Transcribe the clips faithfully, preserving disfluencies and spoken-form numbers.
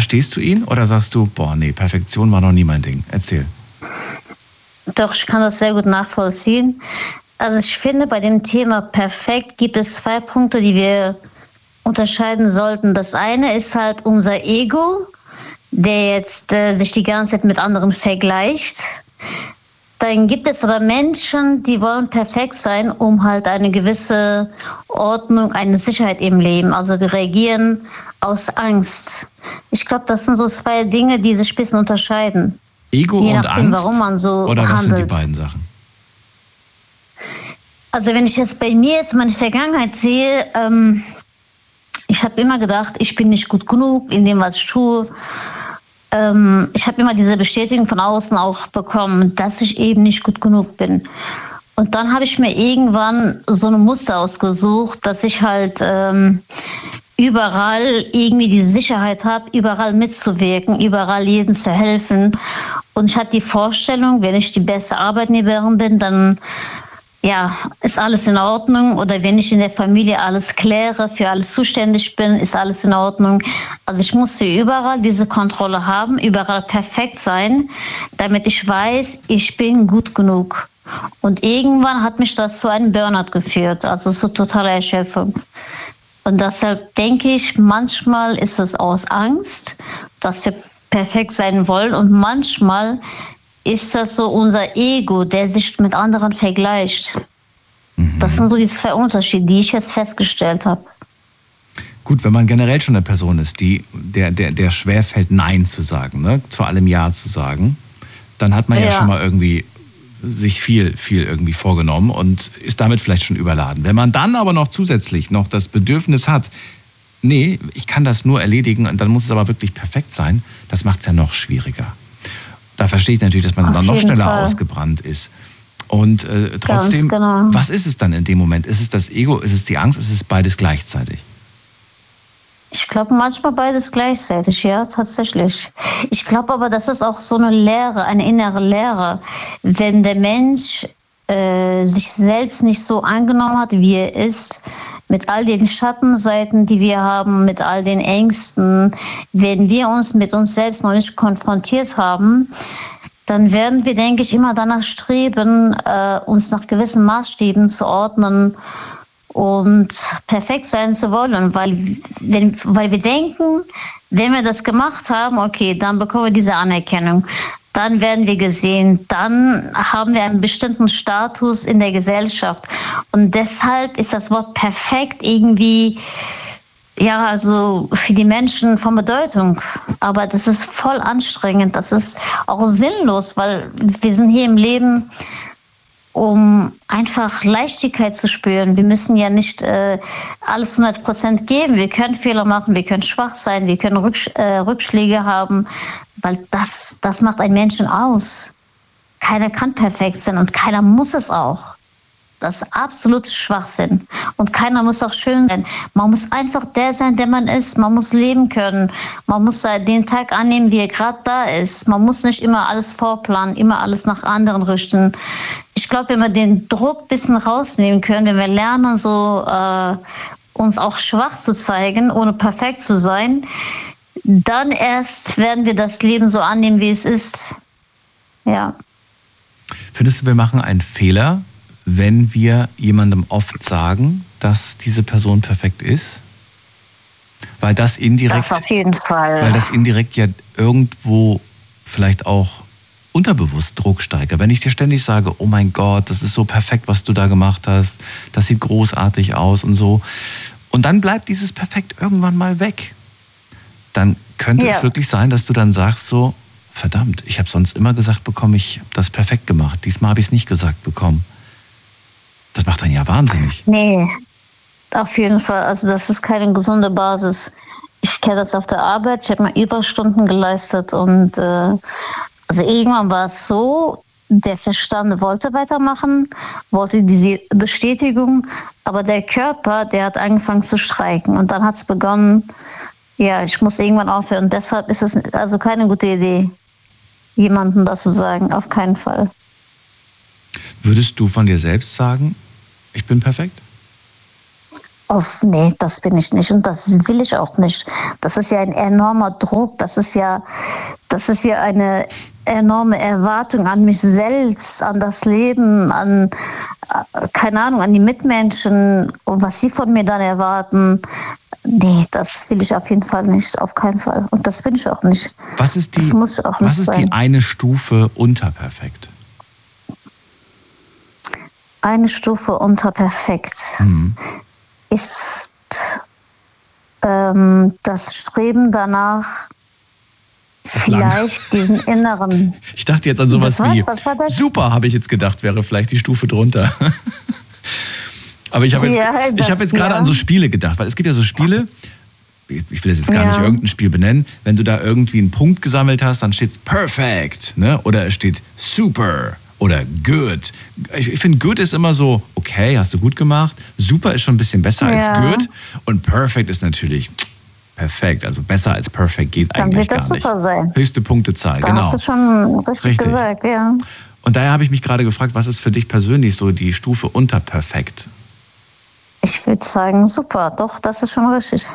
verstehst du ihn oder sagst du, boah, nee, Perfektion war noch nie mein Ding? Erzähl. Doch, ich kann das sehr gut nachvollziehen. Also ich finde, bei dem Thema perfekt gibt es zwei Punkte, die wir unterscheiden sollten. Das eine ist halt unser Ego, der jetzt äh, sich die ganze Zeit mit anderen vergleicht. Dann gibt es aber Menschen, die wollen perfekt sein, um halt eine gewisse Ordnung, eine Sicherheit im Leben. Also die reagieren aus Angst. Ich glaube, das sind so zwei Dinge, die sich ein bisschen unterscheiden. Ego Je und nachdem, Angst? warum man so Oder was handelt. sind die beiden Sachen? Also wenn ich jetzt bei mir jetzt meine Vergangenheit sehe, ähm, ich habe immer gedacht, ich bin nicht gut genug in dem, was ich tue. Ähm, ich habe immer diese Bestätigung von außen auch bekommen, dass ich eben nicht gut genug bin. Und dann habe ich mir irgendwann so ein Muster ausgesucht, dass ich halt ähm, überall irgendwie die Sicherheit habe, überall mitzuwirken, überall jedem zu helfen. Und ich hatte die Vorstellung, wenn ich die beste Arbeitnehmerin bin, dann ja, ist alles in Ordnung. Oder wenn ich in der Familie alles kläre, für alles zuständig bin, ist alles in Ordnung. Also ich musste überall diese Kontrolle haben, überall perfekt sein, damit ich weiß, ich bin gut genug. Und irgendwann hat mich das zu einem Burnout geführt, also zu totaler Erschöpfung. Und deshalb denke ich, manchmal ist es aus Angst, dass wir perfekt sein wollen. Und manchmal ist das so unser Ego, der sich mit anderen vergleicht. Mhm. Das sind so die zwei Unterschiede, die ich jetzt festgestellt habe. Gut, wenn man generell schon eine Person ist, die der, der, der schwerfällt, Nein zu sagen, ne? Zu allem Ja zu sagen, dann hat man ja, ja schon mal irgendwie sich viel, viel irgendwie vorgenommen und ist damit vielleicht schon überladen. Wenn man dann aber noch zusätzlich noch das Bedürfnis hat, nee, ich kann das nur erledigen und dann muss es aber wirklich perfekt sein, das macht es ja noch schwieriger. Da verstehe ich natürlich, dass man dann noch schneller Fall. ausgebrannt ist. Und äh, trotzdem, genau. Was ist es dann in dem Moment? Ist es das Ego, ist es die Angst, ist es beides gleichzeitig? Ich glaube manchmal beides gleichzeitig, ja, tatsächlich. Ich glaube aber, das ist auch so eine Lehre, eine innere Lehre. Wenn der Mensch äh, sich selbst nicht so angenommen hat, wie er ist, mit all den Schattenseiten, die wir haben, mit all den Ängsten, wenn wir uns mit uns selbst noch nicht konfrontiert haben, dann werden wir, denke ich, immer danach streben, äh, uns nach gewissen Maßstäben zu ordnen und perfekt sein zu wollen, weil, wenn, weil wir denken, wenn wir das gemacht haben, okay, dann bekommen wir diese Anerkennung. Dann werden wir gesehen, dann haben wir einen bestimmten Status in der Gesellschaft. Und deshalb ist das Wort perfekt irgendwie, ja, also für die Menschen von Bedeutung. Aber das ist voll anstrengend, das ist auch sinnlos, weil wir sind hier im Leben, um einfach Leichtigkeit zu spüren. Wir müssen ja nicht äh, alles hundert Prozent geben. Wir können Fehler machen, wir können schwach sein, wir können Rücksch- äh, Rückschläge haben, weil das, das macht einen Menschen aus. Keiner kann perfekt sein und keiner muss es auch. Das ist absolut Schwachsinn. Und keiner muss auch schön sein. Man muss einfach der sein, der man ist. Man muss leben können. Man muss den Tag annehmen, wie er gerade da ist. Man muss nicht immer alles vorplanen, immer alles nach anderen richten. Ich glaube, wenn wir den Druck ein bisschen rausnehmen können, wenn wir lernen, so äh, uns auch schwach zu zeigen, ohne perfekt zu sein, dann erst werden wir das Leben so annehmen, wie es ist. Ja. Findest du, wir machen einen Fehler, wenn wir jemandem oft sagen, dass diese Person perfekt ist? Weil das indirekt, das auf jeden Fall. Weil das indirekt ja irgendwo vielleicht auch unterbewusst Druck steigert. Wenn ich dir ständig sage, oh mein Gott, das ist so perfekt, was du da gemacht hast, das sieht großartig aus und so. Und dann bleibt dieses Perfekt irgendwann mal weg. Dann könnte ja. es wirklich sein, dass du dann sagst so, verdammt, ich habe sonst immer gesagt bekommen, ich habe das perfekt gemacht. Diesmal habe ich es nicht gesagt bekommen. Das macht dann ja wahnsinnig. Nee, auf jeden Fall. Also das ist keine gesunde Basis. Ich kenne das auf der Arbeit. Ich habe mal Überstunden geleistet und äh, also irgendwann war es so, der Verstand wollte weitermachen, wollte diese Bestätigung, aber der Körper, der hat angefangen zu streiken und dann hat es begonnen, ja, ich muss irgendwann aufhören. Deshalb ist es also keine gute Idee, jemandem das zu sagen, auf keinen Fall. Würdest du von dir selbst sagen, ich bin perfekt? Auf, nee, das bin ich nicht und das will ich auch nicht. Das ist ja ein enormer Druck, das ist ja, das ist ja eine enorme Erwartung an mich selbst, an das Leben, an, keine Ahnung, an die Mitmenschen und was sie von mir dann erwarten. Nee, das will ich auf jeden Fall nicht, auf keinen Fall. Und das bin ich auch nicht. Was ist die, das muss auch nicht was ist sein. Die eine Stufe unter perfekt? Eine Stufe unter perfekt mhm. ist ähm, das Streben danach, das vielleicht lang. diesen inneren... Ich dachte jetzt an sowas wie, was war das? Super, habe ich jetzt gedacht, wäre vielleicht die Stufe drunter. Aber ich habe jetzt, ja, ich hab jetzt gerade ja. an so Spiele gedacht, weil es gibt ja so Spiele, ich will das jetzt gar ja. nicht irgendein Spiel benennen, wenn du da irgendwie einen Punkt gesammelt hast, dann steht es perfect, ne? Oder es steht super oder good. Ich, ich finde, good ist immer so, okay, hast du gut gemacht, super ist schon ein bisschen besser ja. als good und perfect ist natürlich perfekt, also besser als perfect geht dann eigentlich gar nicht. Dann wird das super sein. Höchste Punktezahl, da genau. hast du schon richtig, richtig gesagt, ja. Und daher habe ich mich gerade gefragt, was ist für dich persönlich so die Stufe unter perfekt? Ich würde sagen, super, doch, das ist schon richtig.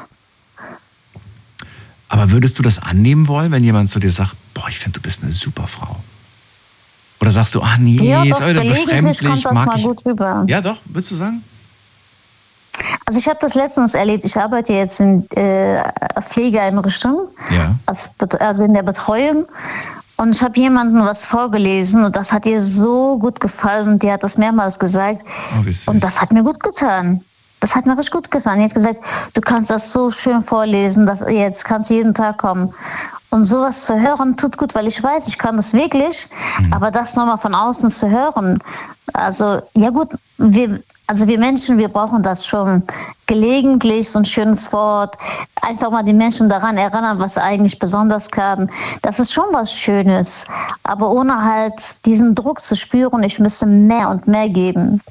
Aber würdest du das annehmen wollen, wenn jemand zu dir sagt, boah, ich finde, du bist eine super Frau? Oder sagst du, ah nee, ja, ist doch, heute befremdlich, kommt das mag mal ich... gut rüber. Ja, doch, würdest du sagen? Also ich habe das letztens erlebt, ich arbeite jetzt in äh, Pflegeeinrichtung, ja. als, also in der Betreuung. Und ich habe jemandem was vorgelesen und das hat ihr so gut gefallen und die hat das mehrmals gesagt. Oh, und das hat mir gut getan. Das hat mir richtig gut getan. Die hat gesagt, du kannst das so schön vorlesen, dass jetzt kannst du jeden Tag kommen. Und sowas zu hören tut gut, weil ich weiß, ich kann das wirklich, mhm. aber das nochmal von außen zu hören, also ja gut, wir, also wir Menschen, wir brauchen das schon gelegentlich, so ein schönes Wort, einfach mal die Menschen daran erinnern, was sie eigentlich besonders kann. Das ist schon was Schönes, aber ohne halt diesen Druck zu spüren, ich müsste mehr und mehr geben.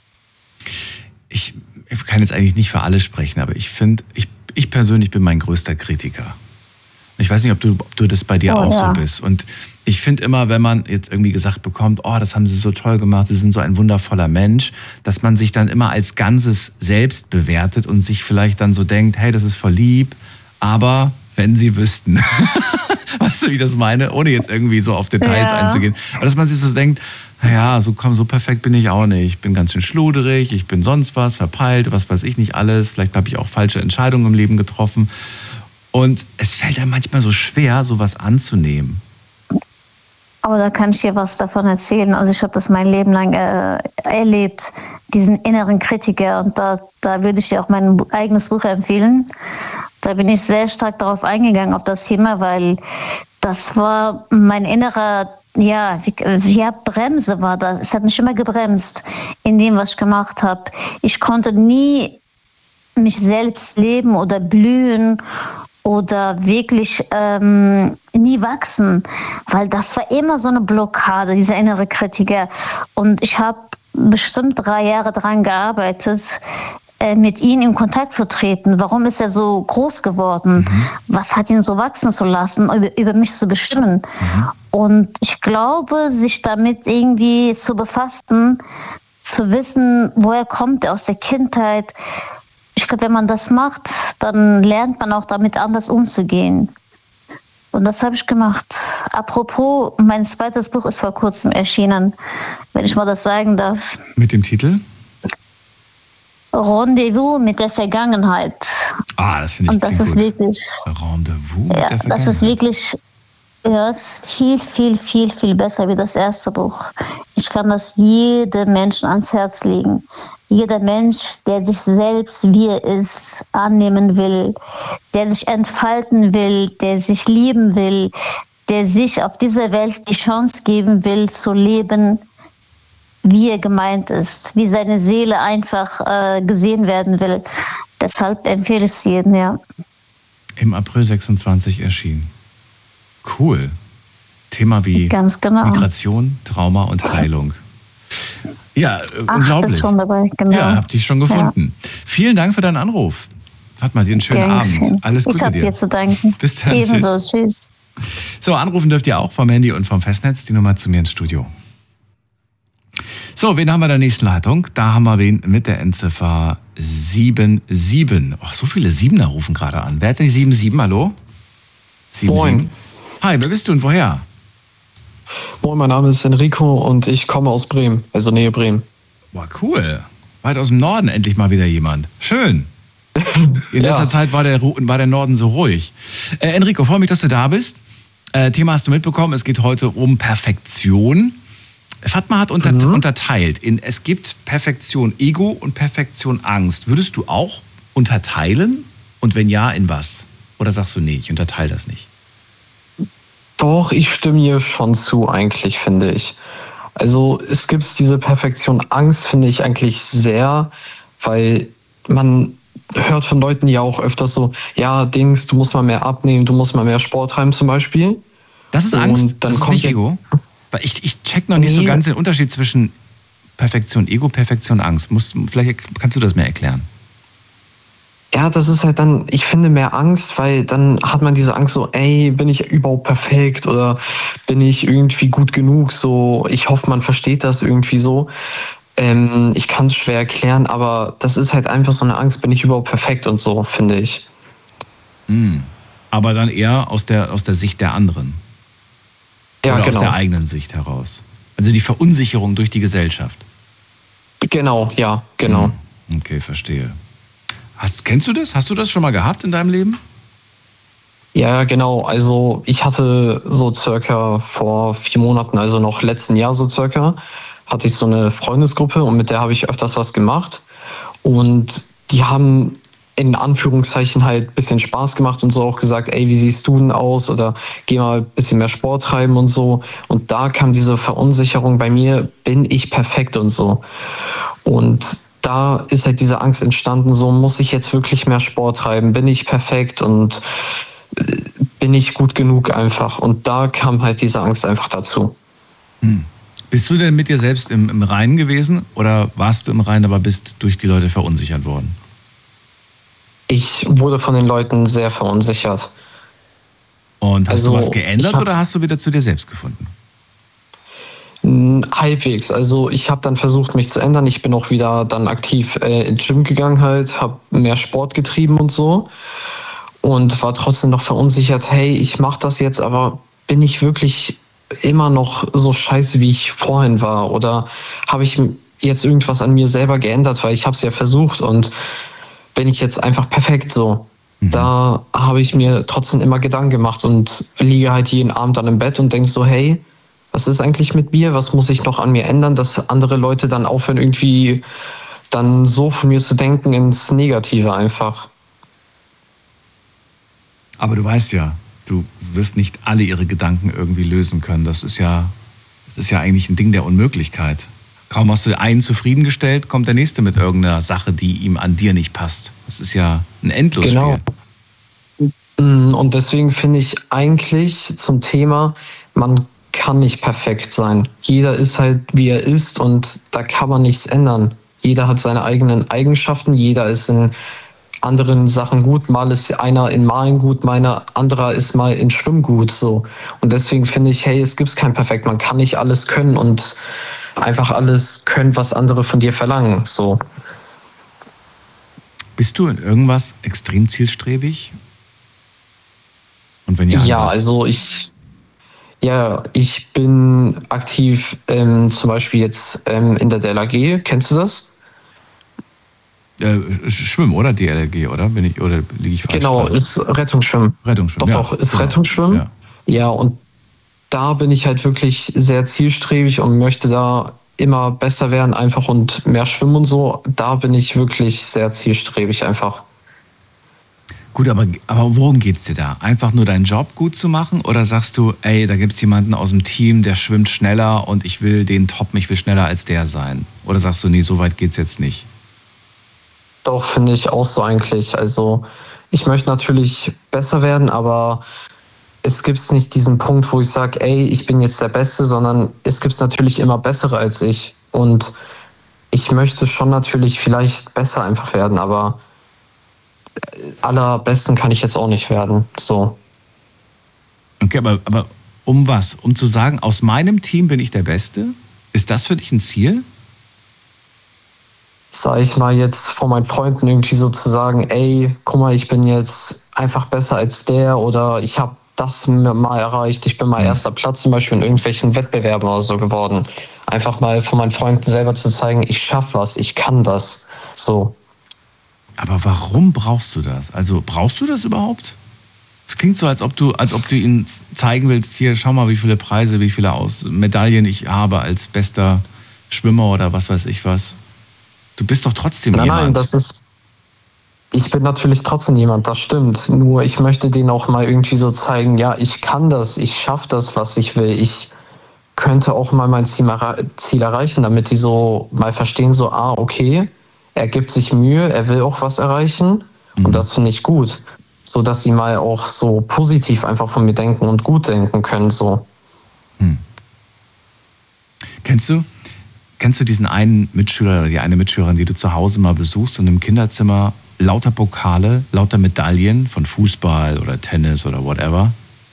Ich Ich kann jetzt eigentlich nicht für alle sprechen, aber ich finde, ich, ich persönlich bin mein größter Kritiker. Ich weiß nicht, ob du, ob du das bei dir oh, auch ja. so bist. Und ich finde immer, wenn man jetzt irgendwie gesagt bekommt, oh, das haben sie so toll gemacht, sie sind so ein wundervoller Mensch, dass man sich dann immer als Ganzes selbst bewertet und sich vielleicht dann so denkt, hey, das ist voll lieb, aber wenn sie wüssten. Weißt du, wie ich das meine? Ohne jetzt irgendwie so auf Details ja. einzugehen. Aber dass man sich so denkt, naja, so komm, so perfekt bin ich auch nicht. Ich bin ganz schön schluderig, ich bin sonst was, verpeilt, was weiß ich nicht alles. Vielleicht habe ich auch falsche Entscheidungen im Leben getroffen. Und es fällt einem manchmal so schwer, sowas anzunehmen. Aber da kann ich dir was davon erzählen. Also ich habe das mein Leben lang äh, erlebt, diesen inneren Kritiker. Und da, da würde ich dir auch mein eigenes Buch empfehlen. Da bin ich sehr stark darauf eingegangen, auf das Thema, weil das war mein innerer, ja, wie, ja, Bremse war das. Es hat mich immer gebremst in dem, was ich gemacht habe. Ich konnte nie mich selbst leben oder blühen oder wirklich ähm, nie wachsen, weil das war immer so eine Blockade, dieser innere Kritiker. Und ich habe bestimmt drei Jahre daran gearbeitet, äh, mit ihm in Kontakt zu treten. Warum ist er so groß geworden? Mhm. Was hat ihn so wachsen zu lassen, über, über mich zu bestimmen? Mhm. Und ich glaube, sich damit irgendwie zu befassen, zu wissen, woher kommt er aus der Kindheit. Ich glaube, wenn man das macht, dann lernt man auch damit anders umzugehen. Und das habe ich gemacht. Apropos, mein zweites Buch ist vor kurzem erschienen, wenn ich mal das sagen darf. Mit dem Titel? Rendezvous mit der Vergangenheit. Ah, das finde ich Und das ist gut. wirklich. Rendezvous mit ja, der Vergangenheit. Das ist wirklich. Ja, es ist viel, viel, viel, viel besser wie das erste Buch. Ich kann das jedem Menschen ans Herz legen. Jeder Mensch, der sich selbst, wie er ist, annehmen will, der sich entfalten will, der sich lieben will, der sich auf dieser Welt die Chance geben will, zu leben, wie er gemeint ist, wie seine Seele einfach äh, gesehen werden will. Deshalb empfehle ich es jedem, ja. Im April sechsundzwanzig erschienen. Cool. Thema wie Ganz genau. Migration, Trauma und Heilung. Ja, Ach, unglaublich. Ist schon dabei, genau. Ja, hab dich schon gefunden. Ja. Vielen Dank für deinen Anruf. Fatma, dir einen schönen Gern Abend. schön. Alles Gute ich hab dir. Ich habe dir zu danken. Bis dann. Ebenso, tschüss. tschüss. So, anrufen dürft ihr auch vom Handy und vom Festnetz. Die Nummer zu mir ins Studio. So, wen haben wir in der nächsten Leitung? Da haben wir wen mit der Endziffer sieben sieben. Oh, so viele Siebener rufen gerade an. Wer hat denn die sieben sieben? Hallo? sieben, Moin. sieben. Hi, wer bist du und woher? Moin, mein Name ist Enrico und ich komme aus Bremen, also Nähe Bremen. Boah, cool. Weit aus dem Norden endlich mal wieder jemand. Schön. In letzter Ja. Zeit war der, Ru- war der Norden so ruhig. Äh, Enrico, freue mich, dass du da bist. Äh, Thema hast du mitbekommen, es geht heute um Perfektion. Fatma hat unter, Mhm. unterteilt in, es gibt Perfektion Ego und Perfektion Angst. Würdest du auch unterteilen? Und wenn ja, in was? Oder sagst du, nee, ich unterteile das nicht? Doch, ich stimme hier schon zu, eigentlich, finde ich. Also es gibt diese Perfektion Angst, finde ich eigentlich sehr, weil man hört von Leuten ja auch öfters so, ja, Dings, du musst mal mehr abnehmen, du musst mal mehr Sport treiben zum Beispiel. Das ist Angst, Und dann das ist kommt nicht jetzt- Ego? Weil ich, ich check noch nicht so Nee. ganz den Unterschied zwischen Perfektion Ego, Perfektion Angst. Musst, vielleicht kannst du das mir erklären. Ja, das ist halt dann, ich finde, mehr Angst, weil dann hat man diese Angst so, ey, bin ich überhaupt perfekt oder bin ich irgendwie gut genug? So, ich hoffe, man versteht das irgendwie so. Ähm, ich kann es schwer erklären, aber das ist halt einfach so eine Angst, bin ich überhaupt perfekt und so, finde ich. Hm. Aber dann eher aus der, aus der Sicht der anderen. Ja, Oder genau. aus der eigenen Sicht heraus. Also die Verunsicherung durch die Gesellschaft. Genau, ja, genau. Hm. Okay, verstehe. Hast, kennst du das? Hast du das schon mal gehabt in deinem Leben? Ja, genau. Also ich hatte so circa vor vier Monaten, also noch letzten Jahr so circa, hatte ich so eine Freundesgruppe und mit der habe ich öfters was gemacht. Und die haben in Anführungszeichen halt ein bisschen Spaß gemacht und so auch gesagt, ey, wie siehst du denn aus? Oder geh mal ein bisschen mehr Sport treiben und so. Und da kam diese Verunsicherung bei mir, bin ich perfekt und so. Und da ist halt diese Angst entstanden, so muss ich jetzt wirklich mehr Sport treiben, bin ich perfekt und äh, bin ich gut genug einfach. Und da kam halt diese Angst einfach dazu. Hm. Bist du denn mit dir selbst im, im Reinen gewesen oder warst du im Reinen, aber bist durch die Leute verunsichert worden? Ich wurde von den Leuten sehr verunsichert. Und hast Also, du was geändert ich hab's- oder hast du wieder zu dir selbst gefunden? Mm, Halbwegs. Also ich habe dann versucht, mich zu ändern. Ich bin auch wieder dann aktiv äh, ins Gym gegangen halt, habe mehr Sport getrieben und so. Und war trotzdem noch verunsichert, hey, ich mache das jetzt, aber bin ich wirklich immer noch so scheiße, wie ich vorhin war? Oder habe ich jetzt irgendwas an mir selber geändert, weil ich habe es ja versucht und bin ich jetzt einfach perfekt so? Mhm. Da habe ich mir trotzdem immer Gedanken gemacht und liege halt jeden Abend dann im Bett und denke so, hey, was ist eigentlich mit mir? Was muss ich noch an mir ändern, dass andere Leute dann aufhören, irgendwie dann so von mir zu denken ins Negative einfach? Aber du weißt ja, du wirst nicht alle ihre Gedanken irgendwie lösen können. Das ist ja, das ist ja eigentlich ein Ding der Unmöglichkeit. Kaum hast du einen zufriedengestellt, kommt der nächste mit irgendeiner Sache, die ihm an dir nicht passt. Das ist ja ein Endlosspiel. Genau. Und deswegen finde ich eigentlich zum Thema, man kann nicht perfekt sein. Jeder ist halt, wie er ist und da kann man nichts ändern. Jeder hat seine eigenen Eigenschaften, jeder ist in anderen Sachen gut. Mal ist einer in Malen gut, meiner anderer ist mal in Schwimmen gut. So. Und deswegen finde ich, hey, es gibt kein Perfekt. Man kann nicht alles können und einfach alles können, was andere von dir verlangen. So. Bist du in irgendwas extrem zielstrebig? Und wenn ja, Ja, was? also ich, ja, ich bin aktiv ähm, zum Beispiel jetzt ähm, in der D L R G. Kennst du das? Äh, Schwimmen, oder? D L R G, oder? Bin ich, oder liege ich falsch? Genau, gerade? ist Rettungsschwimmen. Rettungsschwimmen. Doch, ja, doch, ist genau. Rettungsschwimmen. Ja. Ja, und da bin ich halt wirklich sehr zielstrebig und möchte da immer besser werden einfach und mehr schwimmen und so. Da bin ich wirklich sehr zielstrebig einfach. Gut, aber, aber worum geht's dir da? Einfach nur deinen Job gut zu machen? Oder sagst du, ey, da gibt's jemanden aus dem Team, der schwimmt schneller und ich will den toppen, ich will schneller als der sein? Oder sagst du, nee, so weit geht's jetzt nicht? Doch, finde ich auch so eigentlich. Also ich möchte natürlich besser werden, aber es gibt nicht diesen Punkt, wo ich sage, ey, ich bin jetzt der Beste, sondern es gibt natürlich immer Bessere als ich. Und ich möchte schon natürlich vielleicht besser einfach werden, aber allerbesten kann ich jetzt auch nicht werden. So. Okay, aber, aber um was? Um zu sagen, aus meinem Team bin ich der Beste? Ist das für dich ein Ziel? sag ich mal, jetzt von meinen Freunden irgendwie so zu sagen, ey, guck mal, ich bin jetzt einfach besser als der oder ich habe das mal erreicht, ich bin mal erster Platz zum Beispiel in irgendwelchen Wettbewerben oder so geworden. Einfach mal von meinen Freunden selber zu zeigen, ich schaffe was, ich kann das. So. Aber warum brauchst du das? Also brauchst du das überhaupt? Es klingt so, als ob du, als ob du ihnen zeigen willst, hier, schau mal, wie viele Preise, wie viele Aus- Medaillen ich habe als bester Schwimmer oder was weiß ich was. Du bist doch trotzdem nein, jemand. Nein, das ist... Ich bin natürlich trotzdem jemand, das stimmt. Nur ich möchte denen auch mal irgendwie so zeigen, ja, ich kann das, ich schaffe das, was ich will. Ich könnte auch mal mein Ziel erreichen, damit die so mal verstehen, so, ah, okay, er gibt sich Mühe, er will auch was erreichen. Mhm. Und das finde ich gut. So dass sie mal auch so positiv einfach von mir denken und gut denken können. So. Hm. Kennst du, kennst du diesen einen Mitschüler oder die eine Mitschülerin, die du zu Hause mal besuchst und im Kinderzimmer lauter Pokale, lauter Medaillen von Fußball oder Tennis oder whatever?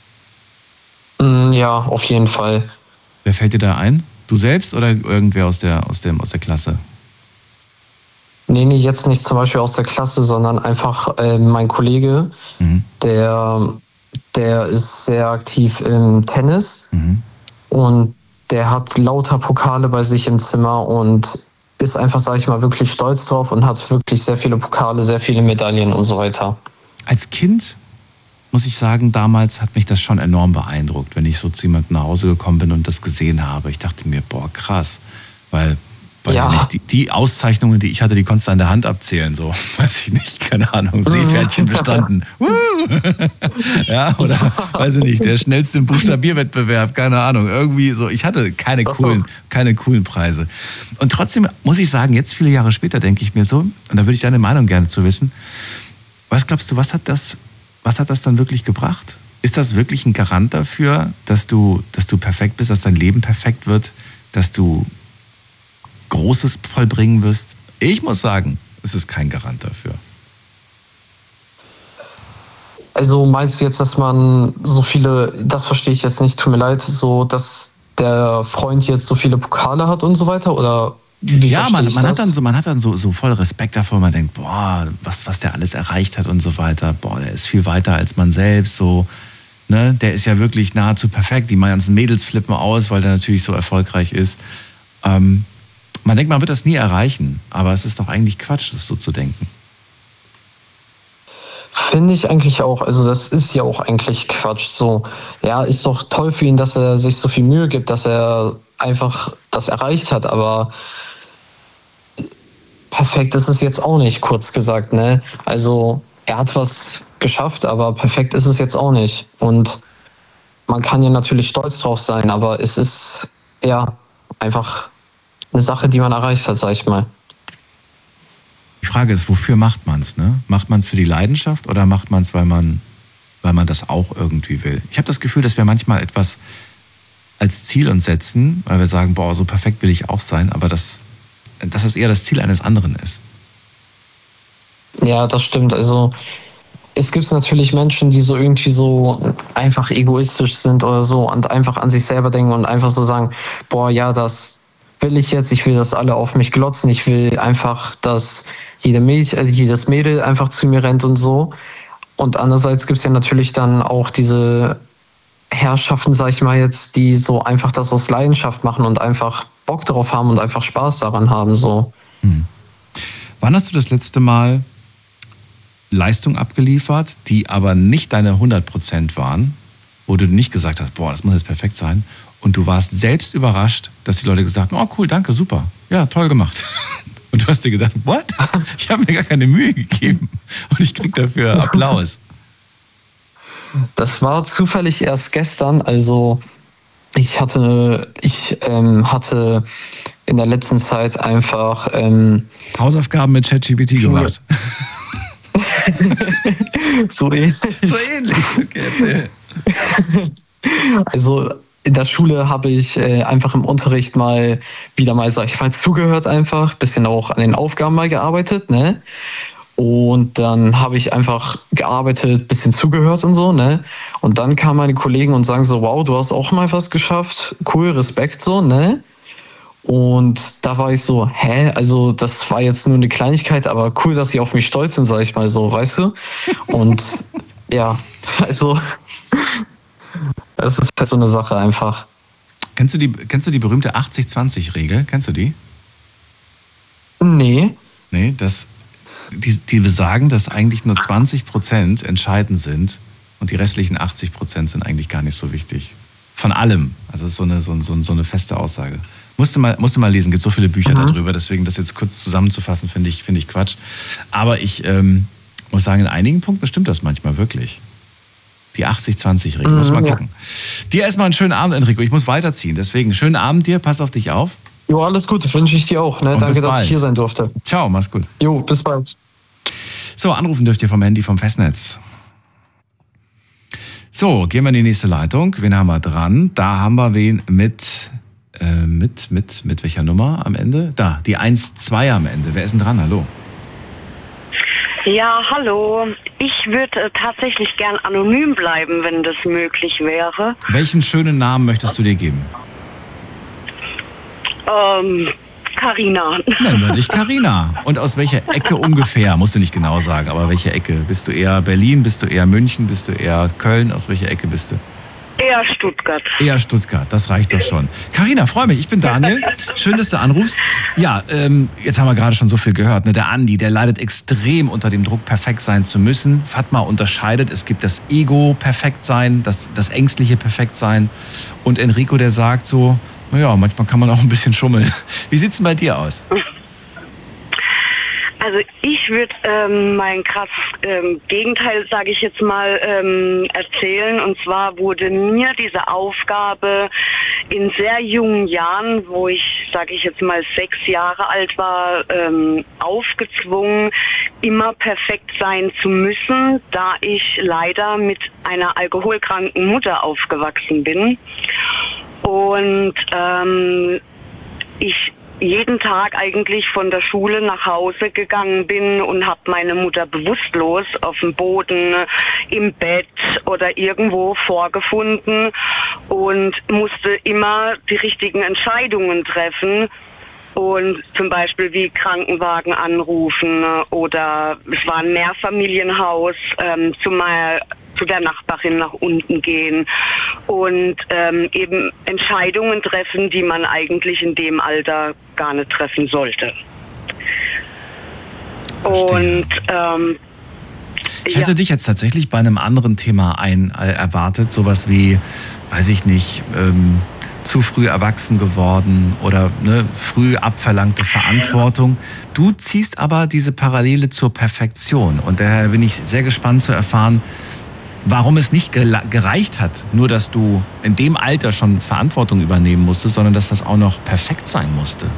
Ja, auf jeden Fall. Wer fällt dir da ein? Du selbst oder irgendwer aus der, aus dem, aus der Klasse? Nee, nee, jetzt nicht zum Beispiel aus der Klasse, sondern einfach äh, mein Kollege, mhm. der, der ist sehr aktiv im Tennis mhm. und der hat lauter Pokale bei sich im Zimmer und ist einfach, sag ich mal, wirklich stolz drauf und hat wirklich sehr viele Pokale, sehr viele Medaillen und so weiter. Als Kind, muss ich sagen, damals hat mich das schon enorm beeindruckt, wenn ich so zu jemandem nach Hause gekommen bin und das gesehen habe. Ich dachte mir, boah, krass, weil... Ja. Nicht, die, die Auszeichnungen, die ich hatte, die konntest du an der Hand abzählen, so, weiß ich nicht, keine Ahnung, Seepferdchen bestanden. Ja, oder, weiß ich nicht, der schnellste Buchstabierwettbewerb, keine Ahnung, irgendwie so, ich hatte keine coolen, keine coolen Preise. Und trotzdem muss ich sagen, jetzt viele Jahre später denke ich mir so, und da würde ich deine Meinung gerne zu wissen, was glaubst du, was hat das, was hat das dann wirklich gebracht? Ist das wirklich ein Garant dafür, dass du, dass du perfekt bist, dass dein Leben perfekt wird, dass du Großes vollbringen wirst? Ich muss sagen, es ist kein Garant dafür. Also meinst du jetzt, dass man so viele, das verstehe ich jetzt nicht, tut mir leid, so dass der Freund jetzt so viele Pokale hat und so weiter? Oder wie ja, man, man hat dann so, man hat dann so, so voll Respekt davor, man denkt, boah, was, was der alles erreicht hat und so weiter, boah, der ist viel weiter als man selbst, so, ne, der ist ja wirklich nahezu perfekt, die ganzen Mädels flippen aus, weil der natürlich so erfolgreich ist. Ähm, Man denkt, man wird das nie erreichen, aber es ist doch eigentlich Quatsch, das so zu denken. Finde ich eigentlich auch. Also das ist ja auch eigentlich Quatsch. So, ja, ist doch toll für ihn, dass er sich so viel Mühe gibt, dass er einfach das erreicht hat, aber perfekt ist es jetzt auch nicht, kurz gesagt, ne? Also er hat was geschafft, aber perfekt ist es jetzt auch nicht. Und man kann ja natürlich stolz drauf sein, aber es ist ja einfach eine Sache, die man erreicht hat, sag ich mal. Die Frage ist, wofür macht man es? Ne? Macht man es für die Leidenschaft oder macht man es, weil man, weil man das auch irgendwie will? Ich habe das Gefühl, dass wir manchmal etwas als Ziel uns setzen, weil wir sagen, boah, so perfekt will ich auch sein, aber das, dass das eher das Ziel eines anderen ist. Ja, das stimmt. Also es gibt natürlich Menschen, die so irgendwie so einfach egoistisch sind oder so und einfach an sich selber denken und einfach so sagen, boah, ja, das will ich jetzt, ich will, dass alle auf mich glotzen, ich will einfach, dass jede Mädchen, also jedes Mädel einfach zu mir rennt und so. Und andererseits gibt es ja natürlich dann auch diese Herrschaften, sag ich mal jetzt, die so einfach das aus Leidenschaft machen und einfach Bock drauf haben und einfach Spaß daran haben. So. Hm. Wann hast du das letzte Mal Leistung abgeliefert, die aber nicht deine hundert Prozent waren, wo du nicht gesagt hast, boah, das muss jetzt perfekt sein, und du warst selbst überrascht, dass die Leute gesagt haben, oh cool, danke, super, ja, toll gemacht. Und du hast dir gedacht, what? Ich habe mir gar keine Mühe gegeben und ich krieg dafür Applaus. Das war zufällig erst gestern, also ich hatte, ich ähm, hatte in der letzten Zeit einfach ähm, Hausaufgaben mit ChatGPT gemacht. So ähnlich. So ähnlich, okay, erzähl. Also in der Schule habe ich äh, einfach im Unterricht mal wieder mal, sag ich mal, zugehört einfach, bisschen auch an den Aufgaben mal gearbeitet, ne? Und dann habe ich einfach gearbeitet, bisschen zugehört und so, ne? Und dann kamen meine Kollegen und sagen so, wow, du hast auch mal was geschafft, cool, Respekt so, ne? Und da war ich so, hä, also das war jetzt nur eine Kleinigkeit, aber cool, dass sie auf mich stolz sind, sag ich mal so, weißt du? Und ja, also das ist halt so eine Sache einfach. Kennst du die, kennst du die berühmte achtzig zwanzig Regel? Kennst du die? Nee. Nee, das, die, die besagen, dass eigentlich nur zwanzig Prozent entscheidend sind und die restlichen achtzig Prozent sind eigentlich gar nicht so wichtig. Von allem. Also das ist so eine, so, so, so eine feste Aussage. Musst du mal, musst du mal lesen, gibt so viele Bücher mhm. darüber, deswegen das jetzt kurz zusammenzufassen, finde ich, finde ich Quatsch. Aber ich ähm, muss sagen, in einigen Punkten stimmt das manchmal wirklich. Die achtzig zwanzig Regel, mhm, muss mal gucken. Ja. Dir erstmal einen schönen Abend, Enrico. Ich muss weiterziehen, deswegen schönen Abend dir, pass auf dich auf. Jo, alles Gute, wünsche ich dir auch. Ne? Danke, dass ich hier sein durfte. Ciao, mach's gut. Jo, bis bald. So, anrufen dürft ihr vom Handy vom Festnetz. So, gehen wir in die nächste Leitung. Wen haben wir dran? Da haben wir wen mit, äh, mit, mit, mit welcher Nummer am Ende? Da, die eins zwei am Ende. Wer ist denn dran? Hallo. Ja, hallo. Ich würde äh, tatsächlich gern anonym bleiben, wenn das möglich wäre. Welchen schönen Namen möchtest du dir geben? Ähm, Carina. Nennen wir dich Carina. Und aus welcher Ecke ungefähr? Musst du nicht genau sagen, aber welche Ecke? Bist du eher Berlin? Bist du eher München? Bist du eher Köln? Aus welcher Ecke bist du? Eher Stuttgart. Eher Stuttgart, das reicht doch schon. Carina, freue mich, ich bin Daniel. Schön, dass du anrufst. Ja, ähm, jetzt haben wir gerade schon so viel gehört. Ne? Der Andi, der leidet extrem unter dem Druck, perfekt sein zu müssen. Fatma unterscheidet, es gibt das Ego perfekt sein, das, das ängstliche perfekt sein. Und Enrico, der sagt so, naja, manchmal kann man auch ein bisschen schummeln. Wie sieht's denn bei dir aus? Also ich würde ähm, mein krasses ähm, Gegenteil, sage ich jetzt mal, ähm, erzählen. Und zwar wurde mir diese Aufgabe in sehr jungen Jahren, wo ich, sage ich jetzt mal, sechs Jahre alt war, ähm, aufgezwungen, immer perfekt sein zu müssen, da ich leider mit einer alkoholkranken Mutter aufgewachsen bin. Und ähm, ich jeden Tag eigentlich von der Schule nach Hause gegangen bin und habe meine Mutter bewusstlos auf dem Boden, im Bett oder irgendwo vorgefunden und musste immer die richtigen Entscheidungen treffen. Und zum Beispiel wie Krankenwagen anrufen oder es war ein Mehrfamilienhaus, ähm, zumal zu der Nachbarin nach unten gehen und ähm, eben Entscheidungen treffen, die man eigentlich in dem Alter gar nicht treffen sollte. Verstehe. Und ähm, ich hätte ja. dich jetzt tatsächlich bei einem anderen Thema ein, äh, erwartet, sowas wie, weiß ich nicht, ähm, zu früh erwachsen geworden oder ne, früh abverlangte Verantwortung. Du ziehst aber diese Parallele zur Perfektion und daher bin ich sehr gespannt zu erfahren, warum es nicht gereicht hat, nur dass du in dem Alter schon Verantwortung übernehmen musstest, sondern dass das auch noch perfekt sein musste.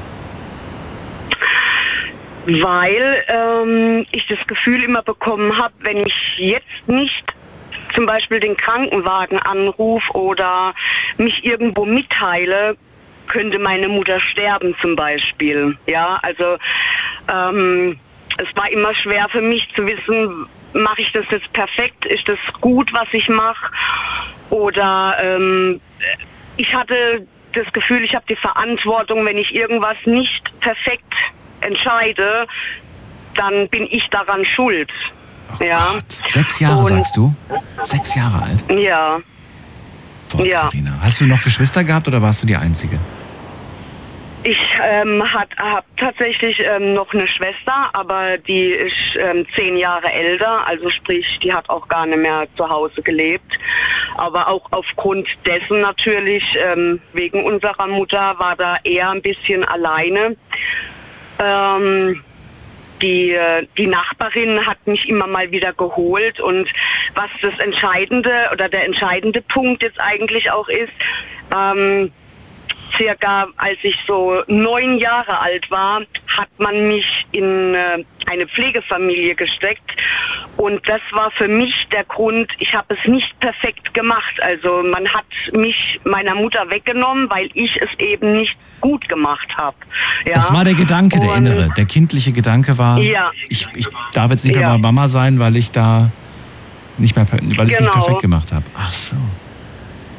Weil ähm, ich das Gefühl immer bekommen habe, wenn ich jetzt nicht zum Beispiel den Krankenwagen anrufe oder mich irgendwo mitteile, könnte meine Mutter sterben zum Beispiel. Ja, also ähm, es war immer schwer für mich zu wissen, mache ich das jetzt perfekt? Ist das gut, was ich mache? Oder ähm, ich hatte das Gefühl, ich habe die Verantwortung, wenn ich irgendwas nicht perfekt entscheide, dann bin ich daran schuld. Oh ja. Gott. Sechs Jahre, und, sagst du? Sechs Jahre alt? Ja. Boah, ja. Carina. Hast du noch Geschwister gehabt oder warst du die Einzige? Ich ähm, habe tatsächlich ähm, noch eine Schwester, aber die ist ähm, zehn Jahre älter, also sprich, die hat auch gar nicht mehr zu Hause gelebt. Aber auch aufgrund dessen natürlich, ähm, wegen unserer Mutter, war da eher ein bisschen alleine. Ähm, Die, die Nachbarin hat mich immer mal wieder geholt und was das Entscheidende oder der entscheidende Punkt jetzt eigentlich auch ist, ähm, circa als ich so neun Jahre alt war, hat man mich in äh, eine Pflegefamilie gesteckt und das war für mich der Grund, ich habe es nicht perfekt gemacht. Also man hat mich meiner Mutter weggenommen, weil ich es eben nicht gut gemacht habe. Ja? Das war der Gedanke, der und, innere, der kindliche Gedanke war, ja. ich, ich darf jetzt nicht ja. mehr bei Mama sein, weil ich da nicht mehr, weil ich es genau. nicht perfekt gemacht habe. Ach so.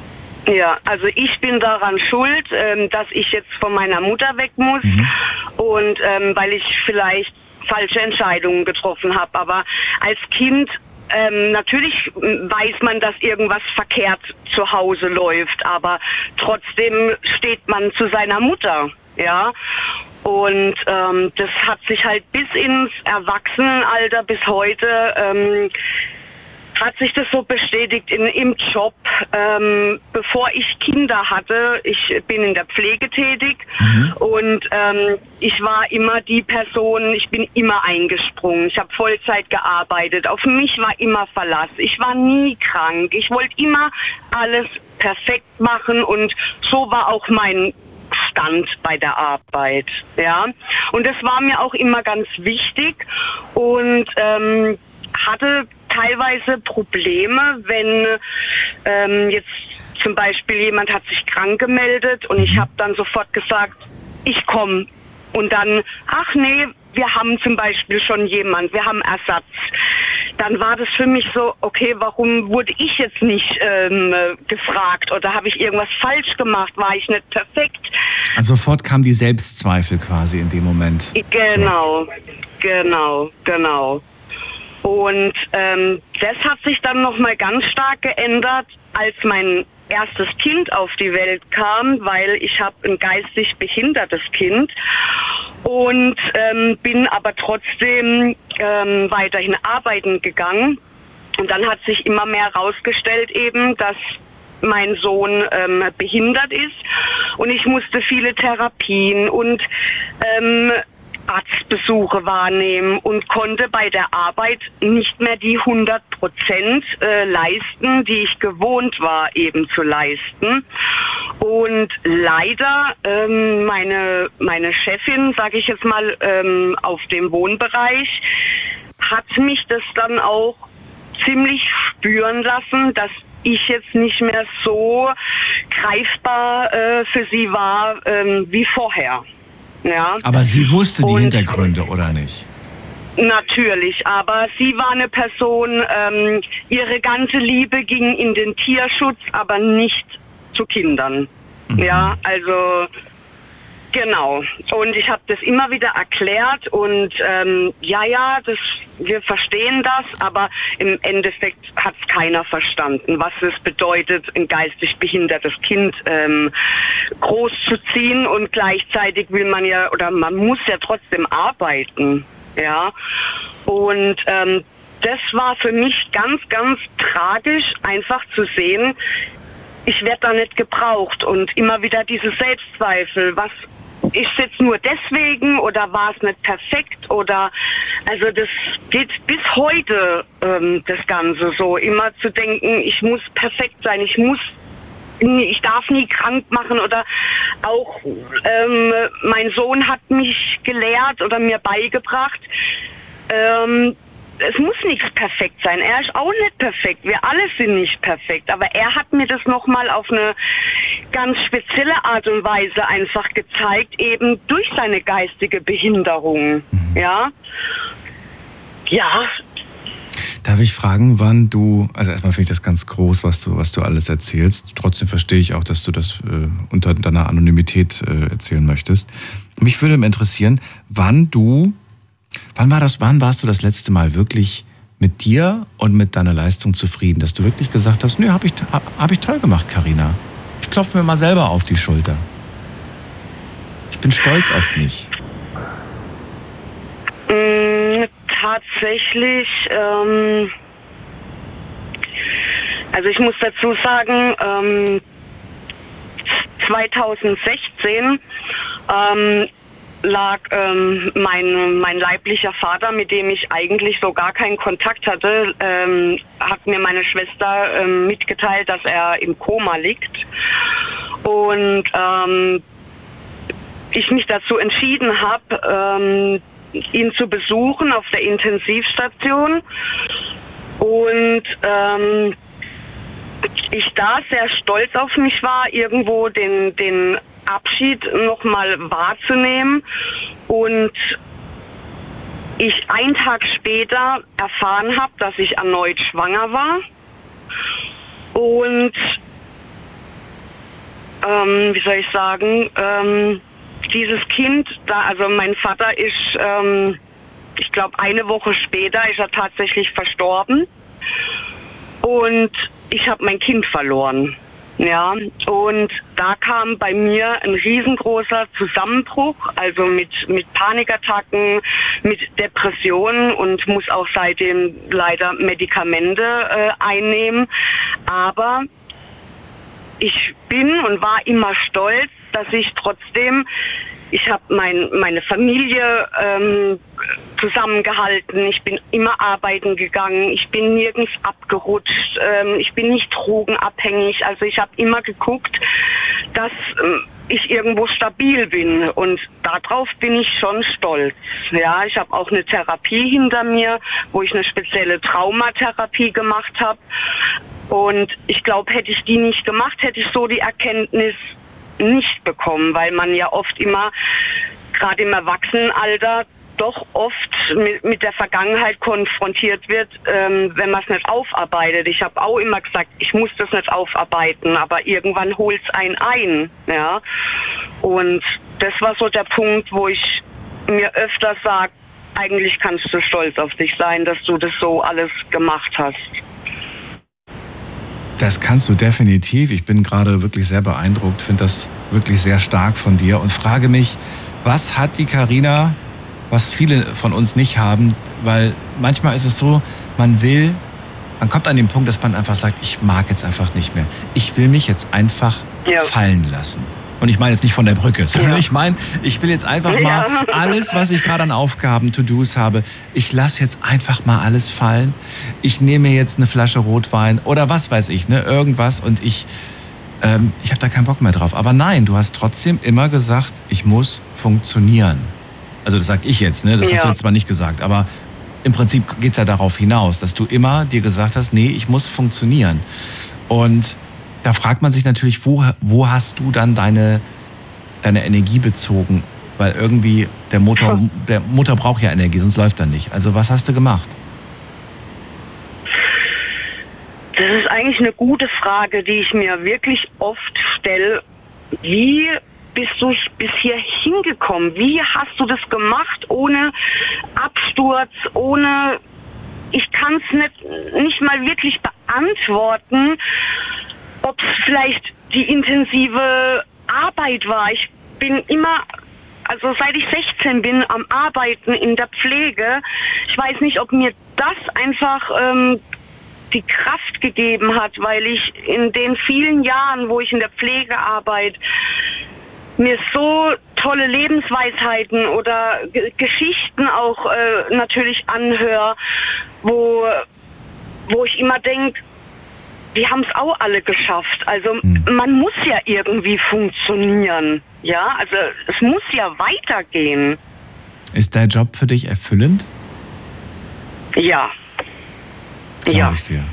Ja, also ich bin daran schuld, ähm, dass ich jetzt von meiner Mutter weg muss mhm. und ähm, weil ich vielleicht falsche Entscheidungen getroffen habe. Aber als Kind ähm, natürlich weiß man, dass irgendwas verkehrt zu Hause läuft, aber trotzdem steht man zu seiner Mutter, ja. Und ähm, das hat sich halt bis ins Erwachsenenalter, bis heute, ähm, hat sich das so bestätigt in, im Job. Ähm, bevor ich Kinder hatte, ich bin in der Pflege tätig mhm. und ähm, ich war immer die Person, ich bin immer eingesprungen. Ich habe Vollzeit gearbeitet. Auf mich war immer Verlass. Ich war nie krank. Ich wollte immer alles perfekt machen und so war auch mein Stand bei der Arbeit. Ja? Und das war mir auch immer ganz wichtig und ähm, hatte teilweise Probleme, wenn ähm, jetzt zum Beispiel jemand hat sich krank gemeldet und ich habe dann sofort gesagt, ich komme. Und dann, ach nee, wir haben zum Beispiel schon jemand, wir haben Ersatz. Dann war das für mich so, okay, warum wurde ich jetzt nicht ähm, gefragt oder habe ich irgendwas falsch gemacht, war ich nicht perfekt? Also sofort kamen die Selbstzweifel quasi in dem Moment. Genau, so. genau, genau. Und ähm, das hat sich dann nochmal ganz stark geändert, als mein erstes Kind auf die Welt kam, weil ich habe ein geistig behindertes Kind und ähm, bin aber trotzdem ähm, weiterhin arbeiten gegangen. Und dann hat sich immer mehr herausgestellt eben, dass mein Sohn ähm, behindert ist und ich musste viele Therapien und ähm, Arztbesuche wahrnehmen und konnte bei der Arbeit nicht mehr die hundert Prozent äh, leisten, die ich gewohnt war eben zu leisten. Und leider ähm, meine, meine Chefin, sage ich jetzt mal, ähm, auf dem Wohnbereich, hat mich das dann auch ziemlich spüren lassen, dass ich jetzt nicht mehr so greifbar äh, für sie war ähm, wie vorher. Ja. Aber sie wusste die und Hintergründe, oder nicht? Natürlich, aber sie war eine Person, ähm, ihre ganze Liebe ging in den Tierschutz, aber nicht zu Kindern. Mhm. Ja, also genau. Und ich habe das immer wieder erklärt und ähm, ja, ja, das, wir verstehen das, aber im Endeffekt hat es keiner verstanden, was es bedeutet, ein geistig behindertes Kind ähm, großzuziehen und gleichzeitig will man ja, oder man muss ja trotzdem arbeiten, ja. Und ähm, das war für mich ganz, ganz tragisch, einfach zu sehen, ich werde da nicht gebraucht und immer wieder diese Selbstzweifel, was ist jetzt nur deswegen oder war es nicht perfekt oder also das geht bis heute ähm, das Ganze so, immer zu denken, ich muss perfekt sein, ich muss, ich darf nie krank machen oder auch ähm, mein Sohn hat mich gelehrt oder mir beigebracht, ähm, es muss nichts perfekt sein. Er ist auch nicht perfekt. Wir alle sind nicht perfekt. Aber er hat mir das nochmal auf eine ganz spezielle Art und Weise einfach gezeigt, eben durch seine geistige Behinderung. Ja. Ja. Darf ich fragen, wann du, also erstmal finde ich das ganz groß, was du, was du alles erzählst. Trotzdem verstehe ich auch, dass du das äh, unter deiner Anonymität äh, erzählen möchtest. Mich würde interessieren, wann du Wann war das, wann warst du das letzte Mal wirklich mit dir und mit deiner Leistung zufrieden, dass du wirklich gesagt hast, nö, hab ich, hab ich toll gemacht, Carina. Ich klopfe mir mal selber auf die Schulter. Ich bin stolz auf mich. Mm, tatsächlich, ähm, also ich muss dazu sagen, ähm, zwanzig sechzehn, ähm, lag ähm, mein, mein leiblicher Vater, mit dem ich eigentlich so gar keinen Kontakt hatte, ähm, hat mir meine Schwester ähm, mitgeteilt, dass er im Koma liegt. Und ähm, ich mich dazu entschieden habe, ähm, ihn zu besuchen auf der Intensivstation. Und ähm, ich da sehr stolz auf mich war, irgendwo den, den Abschied nochmal wahrzunehmen und ich einen Tag später erfahren habe, dass ich erneut schwanger war und ähm, wie soll ich sagen, ähm, dieses Kind, da, also mein Vater ist, ähm, ich glaube, eine Woche später ist er tatsächlich verstorben und ich habe mein Kind verloren. Ja, und da kam bei mir ein riesengroßer Zusammenbruch, also mit, mit Panikattacken, mit Depressionen und muss auch seitdem leider Medikamente äh, einnehmen. Aber ich bin und war immer stolz, dass ich trotzdem, ich habe mein, meine Familie ähm, zusammengehalten, ich bin immer arbeiten gegangen, ich bin nirgends abgerutscht, ähm, ich bin nicht drogenabhängig, also ich habe immer geguckt, dass ähm, ich irgendwo stabil bin und darauf bin ich schon stolz. Ja, ich habe auch eine Therapie hinter mir, wo ich eine spezielle Traumatherapie gemacht habe und ich glaube, hätte ich die nicht gemacht, hätte ich so die Erkenntnis nicht bekommen, weil man ja oft immer, gerade im Erwachsenenalter, doch oft mit, mit der Vergangenheit konfrontiert wird, ähm, wenn man es nicht aufarbeitet. Ich habe auch immer gesagt, ich muss das nicht aufarbeiten, aber irgendwann holt es einen ein. Ja? Und das war so der Punkt, wo ich mir öfter sage, eigentlich kannst du stolz auf dich sein, dass du das so alles gemacht hast. Das kannst du definitiv. Ich bin gerade wirklich sehr beeindruckt, finde das wirklich sehr stark von dir und frage mich, was hat die Carina, was viele von uns nicht haben, weil manchmal ist es so, man will, man kommt an den Punkt, dass man einfach sagt, ich mag jetzt einfach nicht mehr. Ich will mich jetzt einfach ja. fallen lassen. Und ich meine jetzt nicht von der Brücke, sondern ja. ich meine, ich will jetzt einfach ja. mal alles, was ich gerade an Aufgaben, To-Dos habe, ich lasse jetzt einfach mal alles fallen. Ich nehme mir jetzt eine Flasche Rotwein oder was weiß ich, ne, irgendwas und ich, ähm, ich habe da keinen Bock mehr drauf. Aber nein, du hast trotzdem immer gesagt, ich muss funktionieren. Also das sag ich jetzt, ne, das ja. hast du jetzt zwar nicht gesagt, aber im Prinzip geht's ja darauf hinaus, dass du immer dir gesagt hast, nee, ich muss funktionieren. Und da fragt man sich natürlich, wo, wo hast du dann deine, deine Energie bezogen? Weil irgendwie der Motor, der Motor braucht ja Energie, sonst läuft er nicht. Also was hast du gemacht? Das ist eigentlich eine gute Frage, die ich mir wirklich oft stelle. Wie bist du bis hier hingekommen? Wie hast du das gemacht ohne Absturz, ohne... Ich kann es nicht, nicht mal wirklich beantworten, ob es vielleicht die intensive Arbeit war. Ich bin immer, also seit ich sechzehn bin, am Arbeiten in der Pflege. Ich weiß nicht, ob mir das einfach ähm, die Kraft gegeben hat, weil ich in den vielen Jahren, wo ich in der Pflege arbeite, mir so tolle Lebensweisheiten oder G- Geschichten auch äh, natürlich anhöre, wo, wo ich immer denke, die haben es auch alle geschafft. Also mhm. man muss ja irgendwie funktionieren. Ja, also es muss ja weitergehen. Ist dein Job für dich erfüllend? Ja. Glaube ja. ich dir.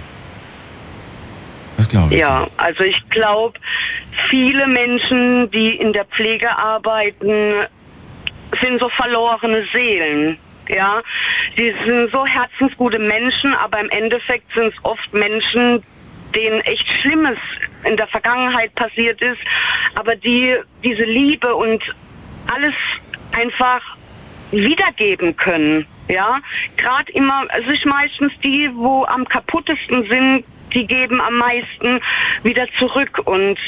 Das glaube ich Ja, dir. also ich glaube, viele Menschen, die in der Pflege arbeiten, sind so verlorene Seelen. Ja, die sind so herzensgute Menschen, aber im Endeffekt sind es oft Menschen, denen echt Schlimmes in der Vergangenheit passiert ist, aber die diese Liebe und alles einfach wiedergeben können. Ja, gerade immer, es ist meistens die, wo am kaputtesten sind, die geben am meisten wieder zurück und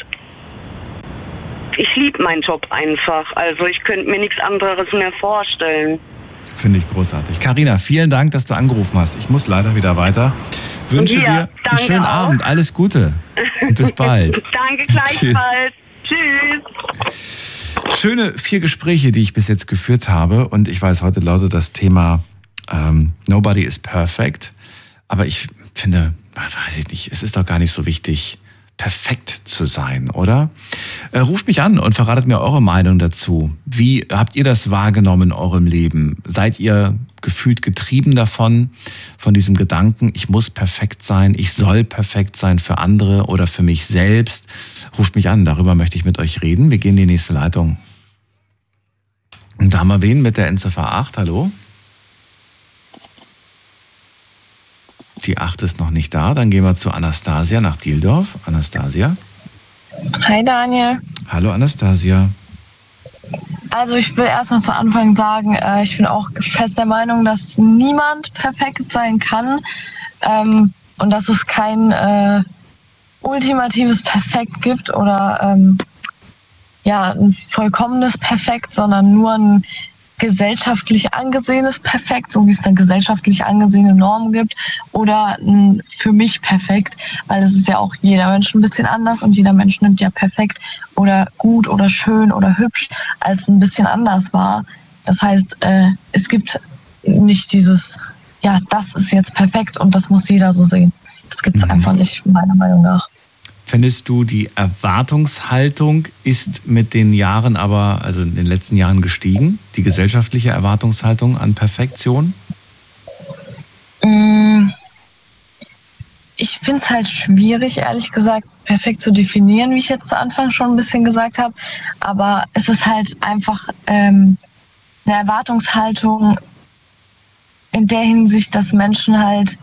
ich liebe meinen Job einfach. Also ich könnte mir nichts anderes mehr vorstellen. Finde ich großartig. Carina, vielen Dank, dass du angerufen hast. Ich muss leider wieder weiter. Wünsche ja, dir einen schönen auch. Abend. Alles Gute und bis bald. Danke gleichfalls. Tschüss. Schöne vier Gespräche, die ich bis jetzt geführt habe. Und ich weiß, heute lautet das Thema ähm, Nobody is perfect. Aber ich finde, weiß ich nicht, es ist doch gar nicht so wichtig, perfekt zu sein, oder? Äh, ruft mich an und verratet mir eure Meinung dazu. Wie habt ihr das wahrgenommen in eurem Leben? Seid ihr gefühlt getrieben davon, von diesem Gedanken, ich muss perfekt sein, ich soll perfekt sein für andere oder für mich selbst? Ruft mich an, darüber möchte ich mit euch reden. Wir gehen in die nächste Leitung. Und da haben wir wen mit der Endziffer acht, hallo? Die acht ist noch nicht da. Dann gehen wir zu Anastasia nach Dieldorf. Anastasia. Hi Daniel. Hallo Anastasia. Also ich will erstmal zu Anfang sagen, äh, ich bin auch fest der Meinung, dass niemand perfekt sein kann ähm, und dass es kein äh, ultimatives Perfekt gibt oder ähm, ja, ein vollkommenes Perfekt, sondern nur ein gesellschaftlich angesehenes Perfekt, so wie es dann gesellschaftlich angesehene Normen gibt, oder ein für mich Perfekt, weil es ist ja auch jeder Mensch ein bisschen anders und jeder Mensch nimmt ja perfekt oder gut oder schön oder hübsch als ein bisschen anders wahr. Das heißt, äh, es gibt nicht dieses, ja, das ist jetzt perfekt und das muss jeder so sehen. Das gibt es mhm. einfach nicht, meiner Meinung nach. Findest du, die Erwartungshaltung ist mit den Jahren aber, also in den letzten Jahren gestiegen? Die gesellschaftliche Erwartungshaltung an Perfektion? Ich finde es halt schwierig, ehrlich gesagt, perfekt zu definieren, wie ich jetzt zu Anfang schon ein bisschen gesagt habe. Aber es ist halt einfach ähm, eine Erwartungshaltung in der Hinsicht, dass Menschen halt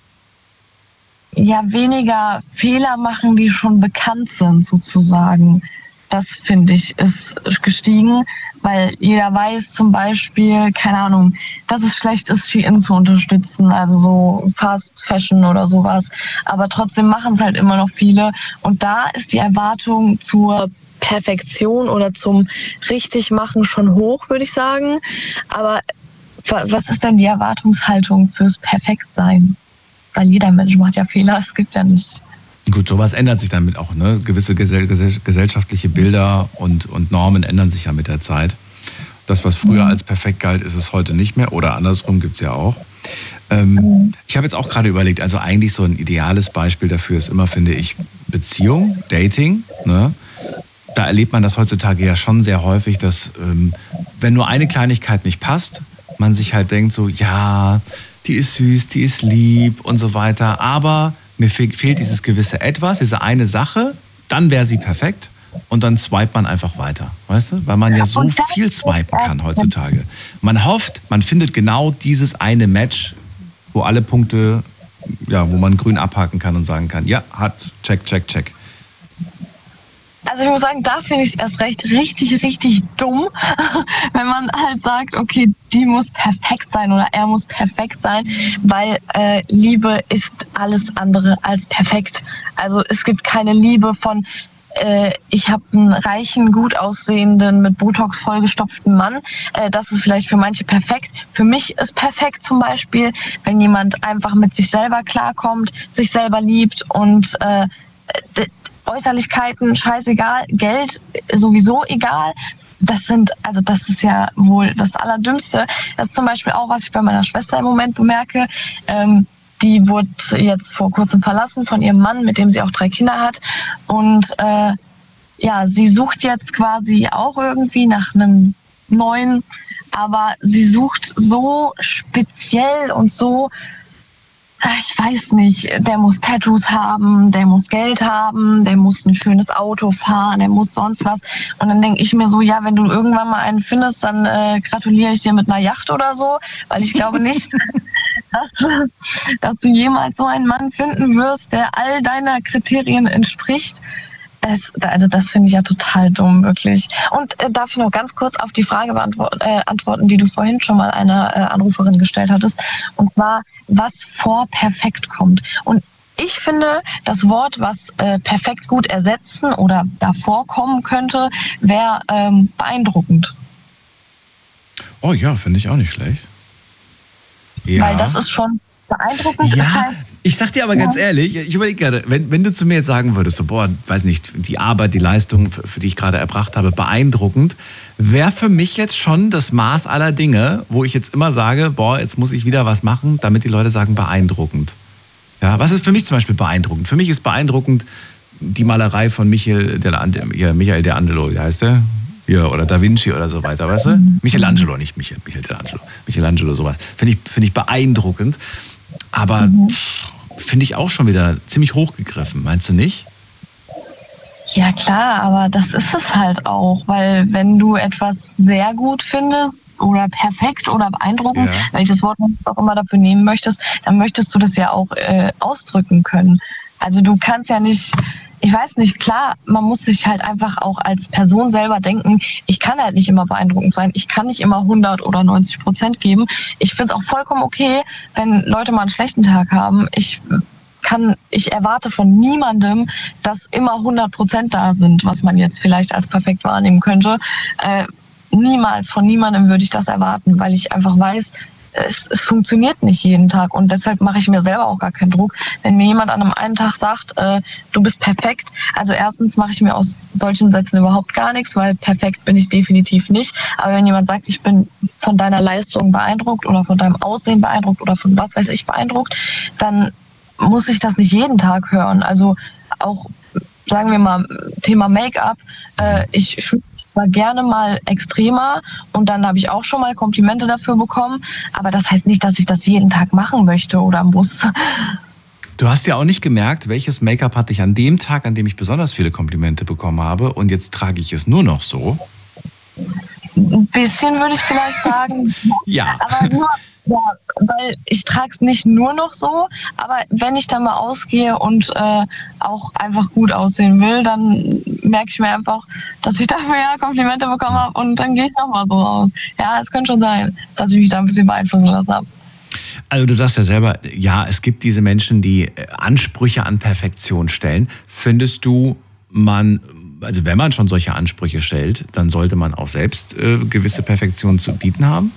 ja weniger Fehler machen, die schon bekannt sind, sozusagen. Das, finde ich, ist gestiegen, weil jeder weiß zum Beispiel, keine Ahnung, dass es schlecht ist, Shein zu unterstützen, also so Fast Fashion oder sowas. Aber trotzdem machen es halt immer noch viele. Und da ist die Erwartung zur Perfektion oder zum Richtigmachen schon hoch, würde ich sagen. Aber was ist denn die Erwartungshaltung fürs Perfektsein? Weil jeder Mensch macht ja Fehler, es gibt ja nicht. Gut, sowas ändert sich damit auch, ne? Gewisse gesell- gesell- gesellschaftliche Bilder und, und Normen ändern sich ja mit der Zeit. Das, was früher mhm. als perfekt galt, ist es heute nicht mehr. Oder andersrum gibt es ja auch. Ähm, mhm. Ich habe jetzt auch gerade überlegt, also eigentlich so ein ideales Beispiel dafür ist immer, finde ich, Beziehung, Dating. Ne? Da erlebt man das heutzutage ja schon sehr häufig, dass ähm, wenn nur eine Kleinigkeit nicht passt, man sich halt denkt so, ja, die ist süß, die ist lieb und so weiter, aber mir fehlt dieses gewisse Etwas, diese eine Sache, dann wäre sie perfekt und dann swipet man einfach weiter, weißt du? Weil man ja so viel swipen kann heutzutage. Man hofft, man findet genau dieses eine Match, wo alle Punkte, ja, wo man grün abhaken kann und sagen kann, ja, hat, check, check, check. Also ich muss sagen, da finde ich es erst recht richtig, richtig dumm, wenn man halt sagt, okay, die muss perfekt sein oder er muss perfekt sein, weil äh, Liebe ist alles andere als perfekt. Also es gibt keine Liebe von, äh, ich habe einen reichen, gut aussehenden, mit Botox vollgestopften Mann. Äh, das ist vielleicht für manche perfekt. Für mich ist perfekt zum Beispiel, wenn jemand einfach mit sich selber klarkommt, sich selber liebt und äh, d- Äußerlichkeiten, scheißegal, Geld sowieso egal. Das sind, also das ist ja wohl das Allerdümmste. Das ist zum Beispiel auch, was ich bei meiner Schwester im Moment bemerke. Ähm, die wurde jetzt vor kurzem verlassen von ihrem Mann, mit dem sie auch drei Kinder hat. Und äh, ja, sie sucht jetzt quasi auch irgendwie nach einem neuen, aber sie sucht so speziell und so, ich weiß nicht, der muss Tattoos haben, der muss Geld haben, der muss ein schönes Auto fahren, der muss sonst was. Und dann denke ich mir so, ja, wenn du irgendwann mal einen findest, dann äh, gratuliere ich dir mit einer Yacht oder so, weil ich glaube nicht, dass, dass du jemals so einen Mann finden wirst, der all deiner Kriterien entspricht. Es, also das finde ich ja total dumm, wirklich. Und äh, darf ich noch ganz kurz auf die Frage beantworten, äh, antworten, die du vorhin schon mal einer äh, Anruferin gestellt hattest, und zwar, was vor perfekt kommt. Und ich finde, das Wort, was äh, perfekt gut ersetzen oder davor kommen könnte, wäre ähm, beeindruckend. Oh ja, finde ich auch nicht schlecht. Ja. Weil das ist schon beeindruckend. Ja, halt, ich sag dir aber ganz ja. ehrlich, ich überlege gerade, wenn, wenn du zu mir jetzt sagen würdest, so, boah, weiß nicht, die Arbeit, die Leistung, für, für die ich gerade erbracht habe, beeindruckend, wäre für mich jetzt schon das Maß aller Dinge, wo ich jetzt immer sage, boah, jetzt muss ich wieder was machen, damit die Leute sagen, beeindruckend. Ja, was ist für mich zum Beispiel beeindruckend? Für mich ist beeindruckend die Malerei von Michael, der, ja, Michael de Angelo, wie heißt der? Ja, oder Da Vinci oder so weiter, weißt du? Michelangelo, nicht Michael, Michael de Angelo. Michelangelo, sowas. Finde ich, finde ich beeindruckend. Aber mhm. finde ich auch schon wieder ziemlich hochgegriffen, meinst du nicht? Ja klar, aber das ist es halt auch, weil wenn du etwas sehr gut findest oder perfekt oder beeindruckend, ja. welches Wort du auch immer dafür nehmen möchtest, dann möchtest du das ja auch äh, ausdrücken können. Also du kannst ja nicht ich weiß nicht, klar, man muss sich halt einfach auch als Person selber denken, ich kann halt nicht immer beeindruckend sein, ich kann nicht immer hundert oder neunzig Prozent geben. Ich finde es auch vollkommen okay, wenn Leute mal einen schlechten Tag haben. Ich kann, ich erwarte von niemandem, dass immer hundert Prozent da sind, was man jetzt vielleicht als perfekt wahrnehmen könnte. Äh, niemals, von niemandem würde ich das erwarten, weil ich einfach weiß, Es, es funktioniert nicht jeden Tag und deshalb mache ich mir selber auch gar keinen Druck. Wenn mir jemand an einem einen Tag sagt, äh, du bist perfekt, also erstens mache ich mir aus solchen Sätzen überhaupt gar nichts, weil perfekt bin ich definitiv nicht. Aber wenn jemand sagt, ich bin von deiner Leistung beeindruckt oder von deinem Aussehen beeindruckt oder von was weiß ich beeindruckt, dann muss ich das nicht jeden Tag hören. Also auch, sagen wir mal, Thema Make-up. Äh, ich schminke mich zwar gerne mal extremer und dann habe ich auch schon mal Komplimente dafür bekommen, aber das heißt nicht, dass ich das jeden Tag machen möchte oder muss. Du hast ja auch nicht gemerkt, welches Make-up hatte ich an dem Tag, an dem ich besonders viele Komplimente bekommen habe und jetzt trage ich es nur noch so? Ein bisschen würde ich vielleicht sagen. Ja. Aber nur, ja, weil ich trage es nicht nur noch so, aber wenn ich dann mal ausgehe und äh, auch einfach gut aussehen will, dann merke ich mir einfach, dass ich dafür ja Komplimente bekommen habe und dann gehe ich nochmal so raus. Ja, es könnte schon sein, dass ich mich da ein bisschen beeinflussen lassen habe. Also du sagst ja selber, ja, es gibt diese Menschen, die Ansprüche an Perfektion stellen. Findest du, man, also wenn man schon solche Ansprüche stellt, dann sollte man auch selbst äh, gewisse Perfektion zu bieten haben?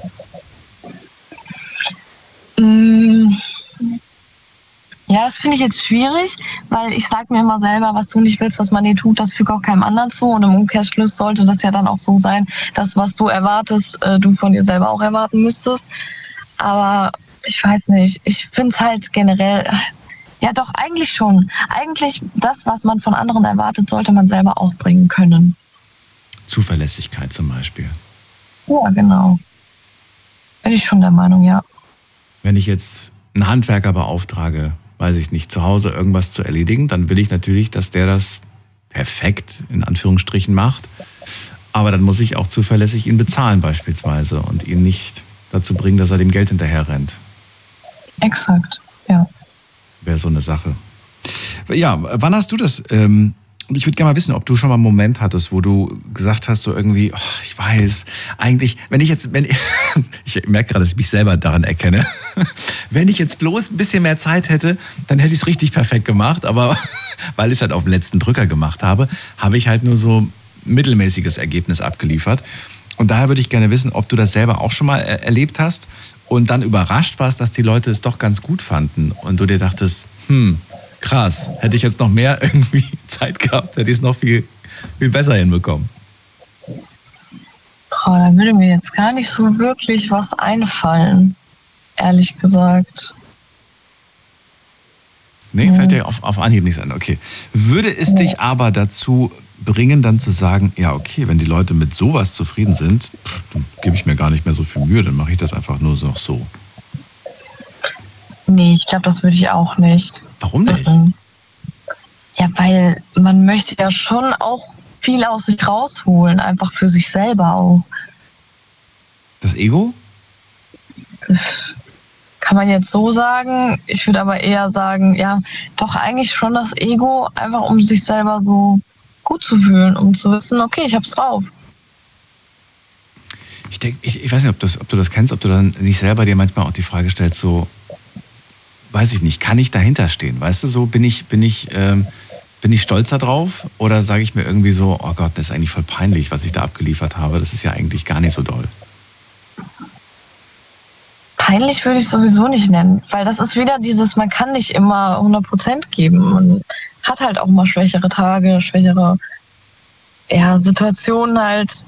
Ja, das finde ich jetzt schwierig, weil ich sage mir immer selber, was du nicht willst, was man dir tut, das fügt auch keinem anderen zu. Und im Umkehrschluss sollte das ja dann auch so sein, dass was du erwartest, du von dir selber auch erwarten müsstest. Aber ich weiß nicht, ich finde es halt generell, ja doch, eigentlich schon. Eigentlich das, was man von anderen erwartet, sollte man selber auch bringen können. Zuverlässigkeit zum Beispiel. Ja, genau. Bin ich schon der Meinung, ja. Wenn ich jetzt einen Handwerker beauftrage, weiß ich nicht, zu Hause irgendwas zu erledigen, dann will ich natürlich, dass der das perfekt in Anführungsstrichen macht. Aber dann muss ich auch zuverlässig ihn bezahlen beispielsweise und ihn nicht dazu bringen, dass er dem Geld hinterher rennt. Exakt, ja. Wäre so eine Sache. Ja, wann hast du das? Ähm Und ich würde gerne mal wissen, ob du schon mal einen Moment hattest, wo du gesagt hast, so irgendwie, oh, ich weiß, eigentlich, wenn ich jetzt, wenn ich, ich merke gerade, dass ich mich selber daran erkenne, wenn ich jetzt bloß ein bisschen mehr Zeit hätte, dann hätte ich es richtig perfekt gemacht, aber weil ich es halt auf den letzten Drücker gemacht habe, habe ich halt nur so ein mittelmäßiges Ergebnis abgeliefert. Und daher würde ich gerne wissen, ob du das selber auch schon mal erlebt hast und dann überrascht warst, dass die Leute es doch ganz gut fanden und du dir dachtest, hm, krass, hätte ich jetzt noch mehr irgendwie Zeit gehabt, hätte ich es noch viel, viel besser hinbekommen. Oh, da würde mir jetzt gar nicht so wirklich was einfallen, ehrlich gesagt. Nee, fällt dir auf, auf Anhieb nichts an, okay. Würde es ja. dich aber dazu bringen, dann zu sagen, ja okay, wenn die Leute mit sowas zufrieden sind, dann gebe ich mir gar nicht mehr so viel Mühe, dann mache ich das einfach nur noch so. Nee, ich glaube, das würde ich auch nicht. Warum nicht? Ja, weil man möchte ja schon auch viel aus sich rausholen, einfach für sich selber auch. Das Ego? Kann man jetzt so sagen. Ich würde aber eher sagen, ja, doch eigentlich schon das Ego, einfach um sich selber so gut zu fühlen, um zu wissen, okay, ich hab's drauf. Ich denke, ich, ich weiß nicht, ob, das, ob du das kennst, ob du dann nicht selber dir manchmal auch die Frage stellst, so, weiß ich nicht, kann ich dahinter stehen? Weißt du, so bin ich, bin ich, ähm, bin ich stolz darauf? Oder sage ich mir irgendwie so, oh Gott, das ist eigentlich voll peinlich, was ich da abgeliefert habe. Das ist ja eigentlich gar nicht so doll. Peinlich würde ich sowieso nicht nennen, weil das ist wieder dieses, man kann nicht immer hundert Prozent geben. Man hat halt auch mal schwächere Tage, schwächere ja, Situationen halt.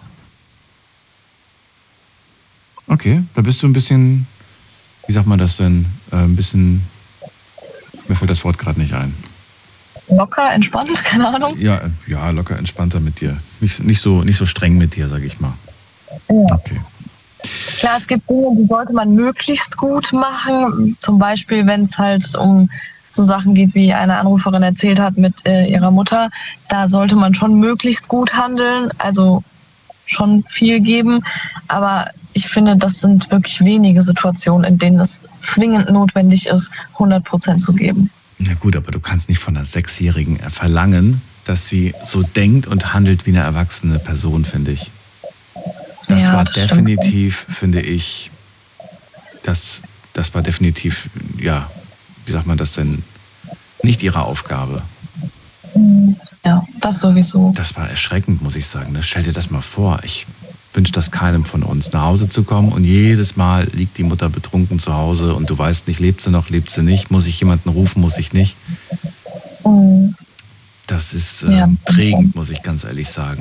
Okay, da bist du ein bisschen, wie sagt man das denn, äh, ein bisschen, mir fällt das Wort gerade nicht ein. Locker, entspannt, keine Ahnung. Ja, ja, locker, entspannter mit dir. Nicht, nicht, so, nicht so streng mit dir, sag ich mal. Ja. Okay. Klar, es gibt Dinge, die sollte man möglichst gut machen. Zum Beispiel, wenn es halt um so Sachen geht, wie eine Anruferin erzählt hat mit äh, ihrer Mutter. Da sollte man schon möglichst gut handeln, also schon viel geben. Aber ich finde, das sind wirklich wenige Situationen, in denen es zwingend notwendig ist, hundert Prozent zu geben. Na gut, aber du kannst nicht von einer Sechsjährigen verlangen, dass sie so denkt und handelt wie eine erwachsene Person, finde ich. Das ja, war das definitiv, stimmt. finde ich, das, das war definitiv, ja, wie sagt man das denn, nicht ihre Aufgabe. Ja, das sowieso. Das war erschreckend, muss ich sagen. Stell dir das mal vor. Ich wünsche das keinem von uns, nach Hause zu kommen und jedes Mal liegt die Mutter betrunken zu Hause und du weißt nicht, lebt sie noch, lebt sie nicht, muss ich jemanden rufen, muss ich nicht. Mhm. Das ist äh, ja. prägend, muss ich ganz ehrlich sagen.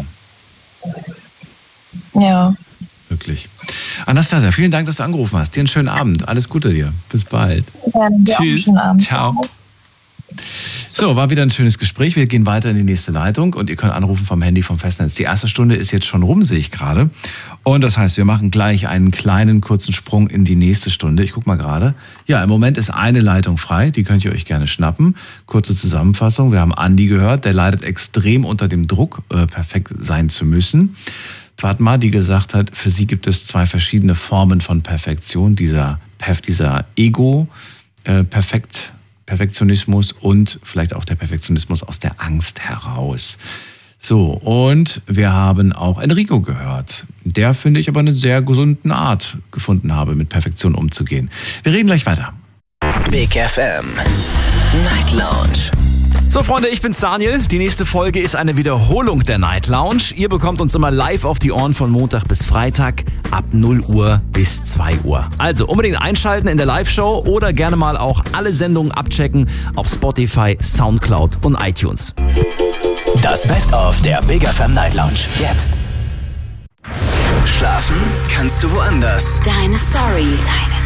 Ja. Wirklich. Anastasia, vielen Dank, dass du angerufen hast. Dir einen schönen Abend. Alles Gute dir. Bis bald. Ja, tschüss. Schönen Abend. Ciao. So, war wieder ein schönes Gespräch. Wir gehen weiter in die nächste Leitung und ihr könnt anrufen vom Handy vom Festnetz. Die erste Stunde ist jetzt schon rum, sehe ich gerade. Und das heißt, wir machen gleich einen kleinen, kurzen Sprung in die nächste Stunde. Ich gucke mal gerade. Ja, im Moment ist eine Leitung frei. Die könnt ihr euch gerne schnappen. Kurze Zusammenfassung. Wir haben Andi gehört. Der leidet extrem unter dem Druck, äh, perfekt sein zu müssen. Fatma, die gesagt hat, für sie gibt es zwei verschiedene Formen von Perfektion. Dieser, dieser Ego, äh, perfekt Perfektionismus und vielleicht auch der Perfektionismus aus der Angst heraus. So, und wir haben auch Enrico gehört. Der, finde ich, aber eine sehr gesunde Art gefunden habe, mit Perfektion umzugehen. Wir reden gleich weiter. Big F M Night Lounge. So Freunde, ich bin's Daniel. Die nächste Folge ist eine Wiederholung der Night Lounge. Ihr bekommt uns immer live auf die Ohren von Montag bis Freitag ab null Uhr bis zwei Uhr. Also unbedingt einschalten in der Live-Show oder gerne mal auch alle Sendungen abchecken auf Spotify, Soundcloud und iTunes. Das Best-of der Big F M Night Lounge. Jetzt. Schlafen kannst du woanders. Deine Story. Deine